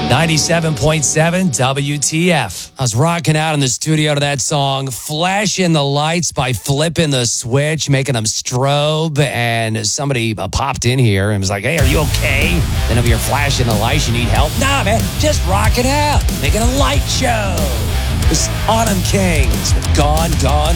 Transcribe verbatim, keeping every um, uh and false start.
ninety-seven point seven W T F. I was rocking out in the studio to that song, flashing the lights by flipping the switch, making them strobe, and somebody uh, popped in here and was like, hey, are you okay? Then over here flashing the lights, you need help? Nah, man, just rock it out, making a light show. It's Autumn Kings with Gone, Gone,